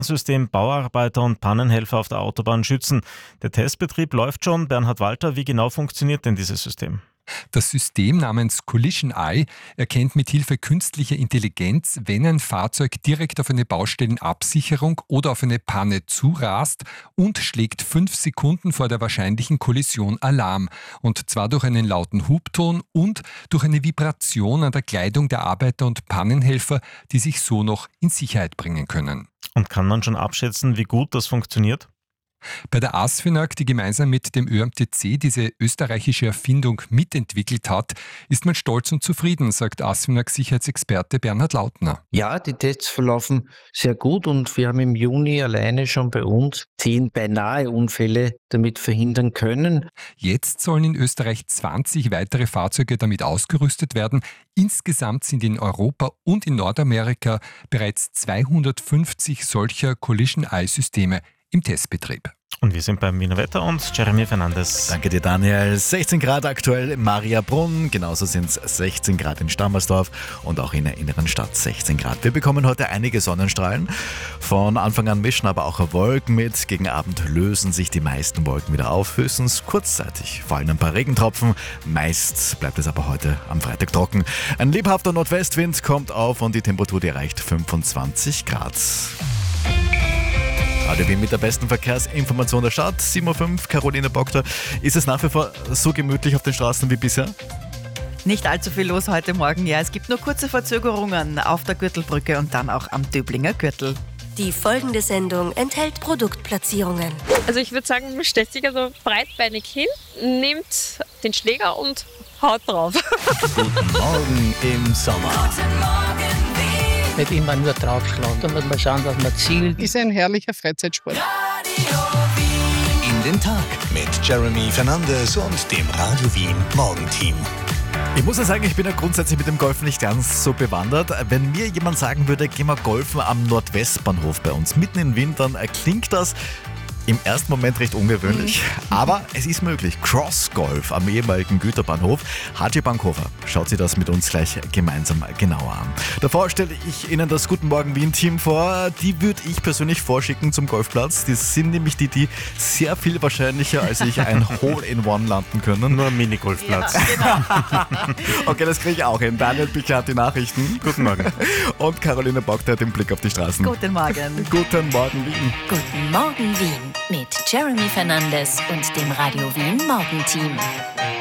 System Bauarbeiter und Pannenhelfer auf der Autobahn schützen. Der Testbetrieb läuft schon. Bernhard Walter, wie genau funktioniert denn dieses System? Das System namens Collision Eye erkennt mithilfe künstlicher Intelligenz, wenn ein Fahrzeug direkt auf eine Baustellenabsicherung oder auf eine Panne zurast und schlägt 5 Sekunden vor der wahrscheinlichen Kollision Alarm. Und zwar durch einen lauten Hubton und durch eine Vibration an der Kleidung der Arbeiter und Pannenhelfer, die sich so noch in Sicherheit bringen können. Und kann man schon abschätzen, wie gut das funktioniert? Bei der ASFINAG, die gemeinsam mit dem ÖMTC diese österreichische Erfindung mitentwickelt hat, ist man stolz und zufrieden, sagt ASFINAG-Sicherheitsexperte Bernhard Lautner. Ja, die Tests verlaufen sehr gut und wir haben im Juni alleine schon bei uns 10 beinahe Unfälle damit verhindern können. Jetzt sollen in Österreich 20 weitere Fahrzeuge damit ausgerüstet werden. Insgesamt sind in Europa und in Nordamerika bereits 250 solcher Collision-Eye-Systeme im Testbetrieb. Und wir sind beim Wiener Wetter und Jeremy Fernandes. Danke dir, Daniel. 16 Grad aktuell in Mariabrunn, genauso sind es 16 Grad in Stammersdorf und auch in der inneren Stadt 16 Grad. Wir bekommen heute einige Sonnenstrahlen. Von Anfang an mischen aber auch Wolken mit. Gegen Abend lösen sich die meisten Wolken wieder auf, höchstens kurzzeitig fallen ein paar Regentropfen. Meist bleibt es aber heute am Freitag trocken. Ein lebhafter Nordwestwind kommt auf und die Temperatur die erreicht 25 Grad. Radio Wien mit der besten Verkehrsinformation der Stadt. 7.05 Uhr, Caroline Bockter. Ist es nach wie vor so gemütlich auf den Straßen wie bisher? Nicht allzu viel los heute Morgen. Ja, es gibt nur kurze Verzögerungen auf der Gürtelbrücke und dann auch am Döblinger Gürtel. Die folgende Sendung enthält Produktplatzierungen. Also ich würde sagen, man stellt sich also breitbeinig hin, nimmt den Schläger und haut drauf. Guten Morgen im Sommer. Nicht immer nur draufschlagen. Da muss man schauen, dass man zielt. Ist ein herrlicher Freizeitsport. In den Tag mit Jeremy Fernandes und dem Radio Wien Morgenteam. Ich muss ja sagen, ich bin ja grundsätzlich mit dem Golfen nicht ganz so bewandert. Wenn mir jemand sagen würde, geh mal golfen am Nordwestbahnhof bei uns mitten in Wien, dann klingt das im ersten Moment recht ungewöhnlich, aber es ist möglich. Cross-Golf am ehemaligen Güterbahnhof. Haji Bankhofer schaut sich das mit uns gleich gemeinsam genauer an. Davor stelle ich Ihnen das Guten Morgen Wien-Team vor. Die würde ich persönlich vorschicken zum Golfplatz. Die sind nämlich die sehr viel wahrscheinlicher als ich ein Hole-in-One landen können. Nur ein Minigolfplatz. Ja, genau. Okay, das kriege ich auch hin. Daniel Bichler hat die Nachrichten. Guten Morgen. Und Caroline Bockter hat den Blick auf die Straßen. Guten Morgen. Guten Morgen Wien. Guten Morgen Wien mit Jeremy Fernandes und dem Radio Wien Morgenteam.